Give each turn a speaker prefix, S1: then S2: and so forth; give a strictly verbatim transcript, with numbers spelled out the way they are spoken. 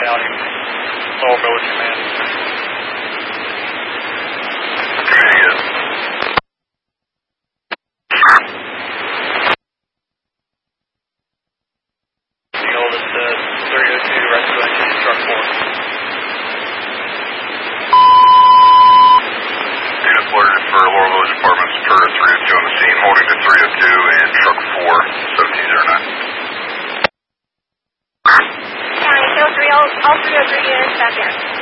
S1: County, Lower Village Command.
S2: Command again.
S1: Eagle, this is three oh two, rescue engine, truck four.
S2: Unit alerted for Laurel Village Apartments per three oh two on the scene, holding to three oh two and truck four, seventeen oh nine.
S3: County, kill three, all, all three oh three units back in.